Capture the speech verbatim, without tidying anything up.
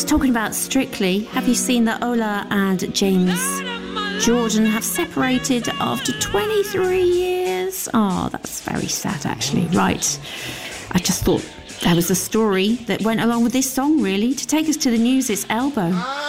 talking about Strictly, have you seen that Ola and James Jordan have separated after twenty-three years? Oh, that's very sad, actually. Right. I just thought there was a story that went along with this song, really. To take us to the news, it's Elbow.